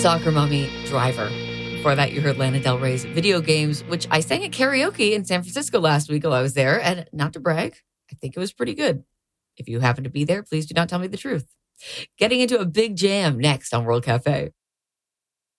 Soccer Mommy Driver. Before that, you heard Lana Del Rey's Video Games, which I sang at karaoke in San Francisco last week while I was there. And not to brag, I think it was pretty good. If you happen to be there, please do not tell me the truth. Getting into a big jam next on World Cafe.